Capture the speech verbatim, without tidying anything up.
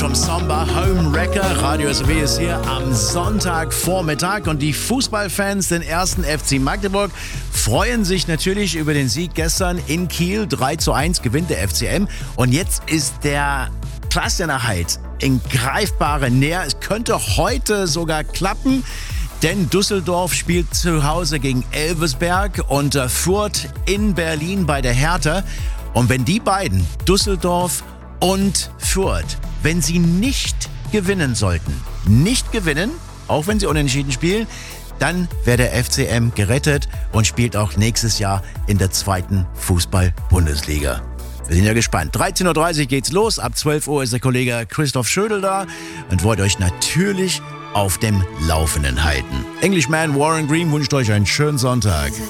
from Samba, Home Wrecker. Radio S W ist hier am Sonntagvormittag und die Fußballfans, den ersten F C Magdeburg, freuen sich natürlich über den Sieg gestern in Kiel. drei zu eins gewinnt der F C M und jetzt ist der Klassenerhalt in greifbare Nähe. Es könnte heute sogar klappen, denn Düsseldorf spielt zu Hause gegen Elversberg und Fürth in Berlin bei der Hertha. Und wenn die beiden, Düsseldorf und Fürth, wenn sie nicht gewinnen sollten, nicht gewinnen, auch wenn sie unentschieden spielen, dann wäre der F C M gerettet und spielt auch nächstes Jahr in der zweiten Fußball-Bundesliga. Wir sind ja gespannt. dreizehn Uhr dreißig geht's los. Ab zwölf Uhr ist der Kollege Christoph Schödel da und wollte euch natürlich auf dem Laufenden halten. Englishman Warren Green wünscht euch einen schönen Sonntag.